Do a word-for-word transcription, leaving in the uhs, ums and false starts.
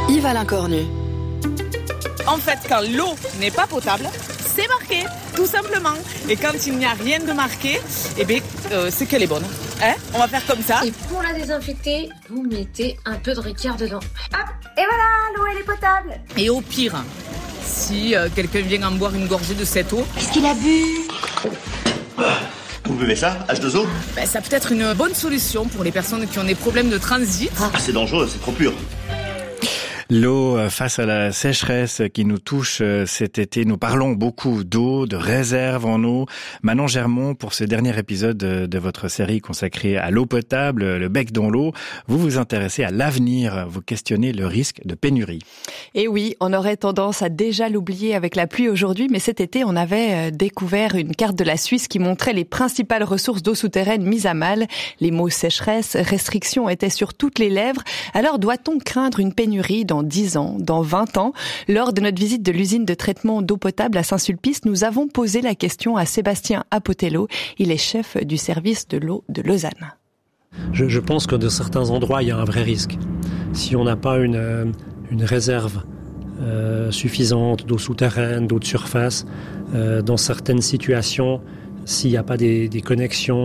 Yves-Alain Cornu. En fait, quand l'eau n'est pas potable, c'est marqué, tout simplement. Et quand il n'y a rien de marqué, eh bien, euh, c'est qu'elle est bonne. Hein? On va faire comme ça. Et pour la désinfecter, vous mettez un peu de Ricard dedans. Hop, et voilà, l'eau elle est potable. Et au pire, si euh, quelqu'un vient en boire une gorgée de cette eau... Qu'est-ce qu'il a bu? Vous buvez ça, H deux O? Ben, ça peut être une bonne solution pour les personnes qui ont des problèmes de transit. Ah, c'est dangereux, c'est trop pur. L'eau face à la sécheresse qui nous touche cet été. Nous parlons beaucoup d'eau, de réserve en eau. Manon Germont, pour ce dernier épisode de votre série consacrée à l'eau potable, le bec dans l'eau, vous vous intéressez à l'avenir, vous questionnez le risque de pénurie. Et oui, on aurait tendance à déjà l'oublier avec la pluie aujourd'hui, mais cet été, on avait découvert une carte de la Suisse qui montrait les principales ressources d'eau souterraine mises à mal. Les mots sécheresse, restriction étaient sur toutes les lèvres. Alors doit-on craindre une pénurie dans dix ans, dans vingt ans? Lors de notre visite de l'usine de traitement d'eau potable à Saint-Sulpice, nous avons posé la question à Sébastien Apotello. Il est chef du service de l'eau de Lausanne. Je, je pense que de certains endroits, il y a un vrai risque. Si on n'a pas une, une réserve euh, suffisante d'eau souterraine, d'eau de surface, euh, dans certaines situations, s'il n'y a pas des, des connexions